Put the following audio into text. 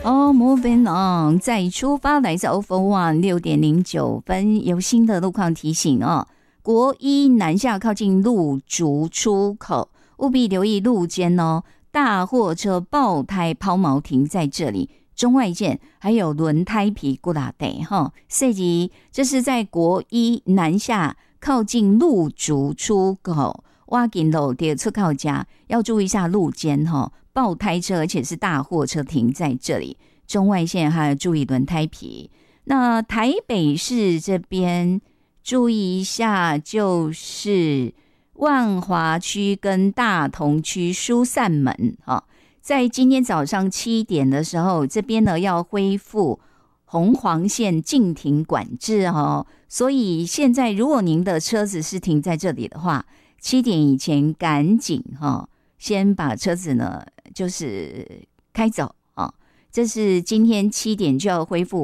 Moving on， 再出发，来自 Offer One 6:09，有新的路况提醒哦。国一南下靠近路竹出口，务必留意路肩哦，大货车爆胎抛锚停在这里。中外线还有轮胎皮固拉得哈，涉及这是在国一南下靠近路竹出口，挖紧路的出口家要注意一下路肩哈，爆胎车而且是大货车停在这里。中外线还要注意轮胎皮。那台北市这边注意一下，就是万华区跟大同区疏散门哈。在今天早上7点的时候，这边呢要恢复红黄线禁停管制哦，所以现在如果您的车子是停在这里的话，7点以前赶紧先把车子呢就是开走哦。这是今天7点就要恢复